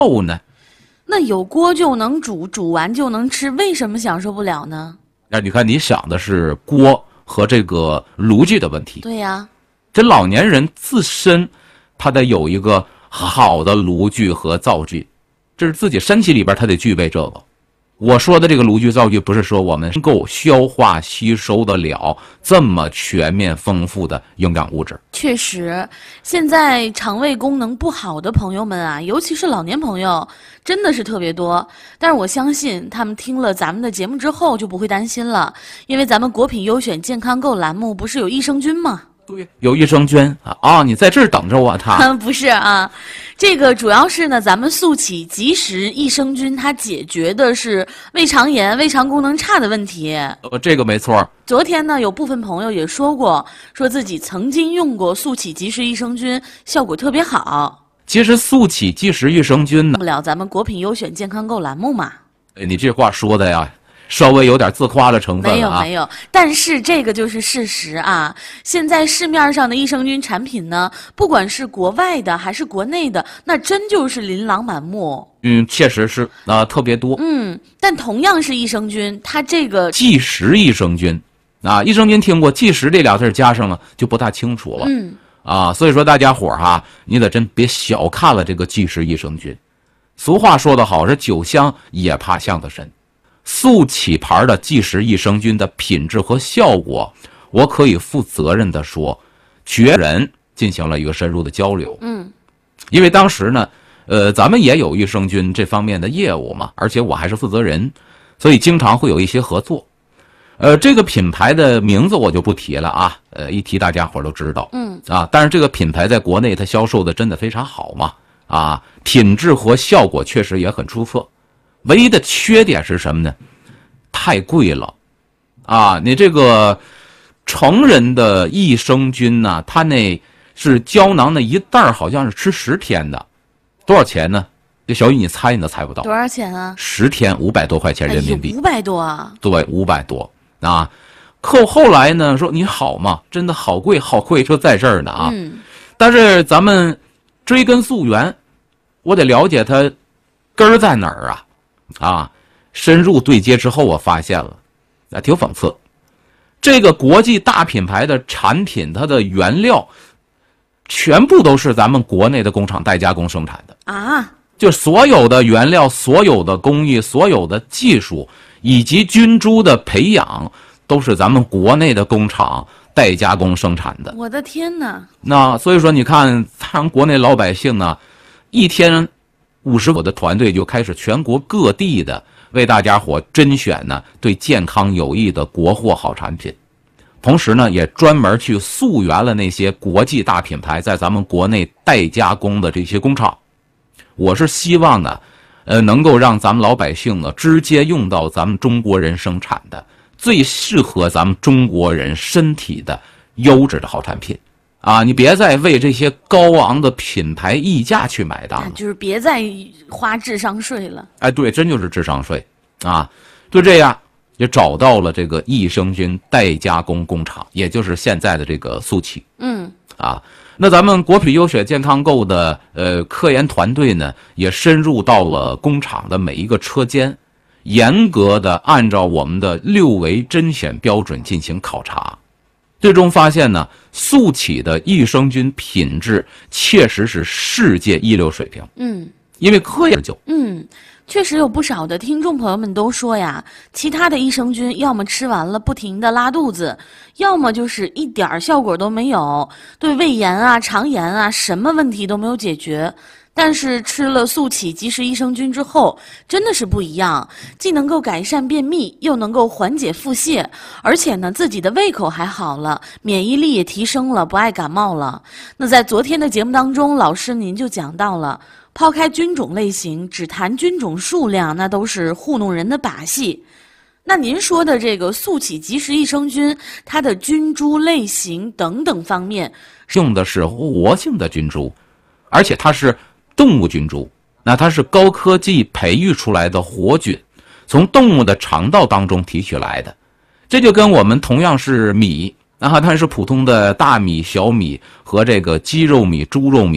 受呢？ 那有锅就能煮，煮完就能吃，为什么享受不了呢？ 你看你想的是锅和这个炉具的问题。 对呀， 这老年人自身他得有一个好的炉具和灶具，这是自己身体里边他得具备这个。我说的这个炉具灶具不是说我们能够消化吸收得了这么全面丰富的营养物质。 确实，现在肠胃功能不好的朋友们啊，尤其是老年朋友，真的是特别多。但是我相信他们听了咱们的节目之后就不会担心了，因为咱们国品优选健康购栏目不是有益生菌吗？ 对，有益生菌啊！你在这儿等着我，他不是啊，这个主要是呢，咱们速起即食益生菌，它解决的是胃肠炎、胃肠功能差的问题。 这个没错。 昨天呢，有部分朋友也说过，说自己曾经用过速起即食益生菌，效果特别好。 其实速起即食益生菌呢， 不了咱们国品优选健康购栏目嘛。 你这话说的呀，稍微有点自夸的成分了啊。 没有，但是这个就是事实啊。现在市面上的益生菌产品呢，不管是国外的还是国内的，那真就是琳琅满目。 确实是特别多。 但同样是益生菌，它这个即食益生菌益生菌听过，即食这俩字加上了就不大清楚了。所以说大家伙你得真别小看了这个即食益生菌。俗话说得好，是酒香也怕巷子深。速起牌的即食益生菌的品质和效果，我可以负责任的说，绝人进行了一个深入的交流。因为当时呢，咱们也有益生菌这方面的业务嘛，而且我还是负责人，所以经常会有一些合作。这个品牌的名字我就不提了啊，一提大家伙都知道。但是这个品牌在国内它销售的真的非常好嘛，品质和效果确实也很出色。唯一的缺点是什么呢？太贵了你这个成人的益生菌呢，它那是胶囊的一袋好像是吃10天的，多少钱呢？这小雨你猜你都猜不到。 多少钱啊 ？10天500多块钱人民币。 500多啊？ 对，500多后来呢说你好嘛，真的好贵好贵，就在这儿呢但是咱们追根溯源，我得了解它根儿在哪儿深入对接之后，我发现了挺讽刺。这个国际大品牌的产品，它的原料全部都是咱们国内的工厂代加工生产的就所有的原料、所有的工艺、所有的技术以及菌株的培养，都是咱们国内的工厂代加工生产的。 我的天哪！ 那所以说，你看咱们国内老百姓呢，一天50个的团队就开始全国各地的为大家伙甄选呢对健康有益的国货好产品，同时呢也专门去溯源了那些国际大品牌在咱们国内代加工的这些工厂。我是希望呢能够让咱们老百姓呢直接用到咱们中国人生产的最适合咱们中国人身体的优质的好产品你别再为这些高昂的品牌溢价去买单了， 就是别再花智商税了。 对，真就是智商税就这样也找到了这个益生菌代加工工厂，也就是现在的这个速起。那咱们国品优选健康购的科研团队呢，也深入到了工厂的每一个车间，严格的按照我们的6维甄选标准进行考察。最终发现呢，速起的益生菌品质确实是世界一流水平。因为科研究。 确实有不少的听众朋友们都说呀，其他的益生菌要么吃完了不停的拉肚子，要么就是一点效果都没有，对胃炎肠炎什么问题都没有解决。但是吃了速起即食益生菌之后，真的是不一样，既能够改善便秘，又能够缓解腹泻，而且呢自己的胃口还好了，免疫力也提升了，不爱感冒了。那在昨天的节目当中，老师您就讲到了，抛开菌种类型，只谈菌种数量，那都是糊弄人的把戏。那您说的这个速起即食益生菌，它的菌株类型等等方面， 用的是活性的菌株，而且它是动物菌株，那它是高科技培育出来的活菌，从动物的肠道当中提取来的。这就跟我们同样是米它是普通的大米、小米和这个鸡肉米、猪肉米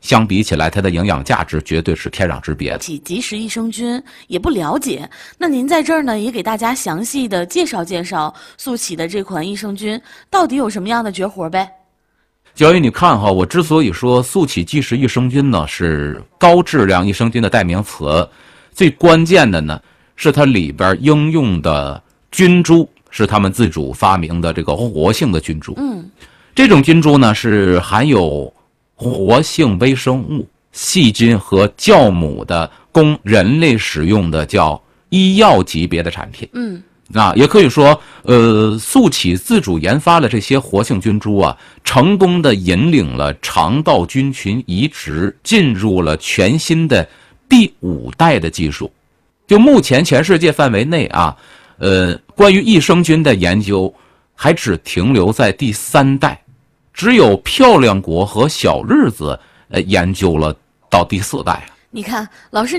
相比起来，它的营养价值绝对是天壤之别的。 及时益生菌也不了解，那您在这儿呢也给大家详细的介绍介绍速起的这款益生菌到底有什么样的绝活呗？ 小雨，你看哈，我之所以说速起即时益生菌呢是高质量益生菌的代名词，最关键的呢是它里边应用的菌株是他们自主发明的这个活性的菌株。这种菌株呢是含有活性微生物、细菌和酵母的，供人类使用的叫医药级别的产品。也可以说，速起自主研发了这些活性菌株啊，成功的引领了肠道菌群移植进入了全新的第5代的技术。就目前全世界范围内啊，关于益生菌的研究还只停留在第3代。只有漂亮国和小日子研究了到第4代。 你看，老师